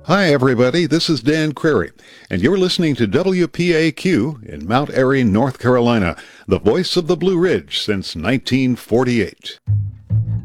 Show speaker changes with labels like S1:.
S1: Hi, everybody. This is Dan Crary, and you're listening to WPAQ in Mount Airy, North Carolina, the voice of the Blue Ridge since 1948.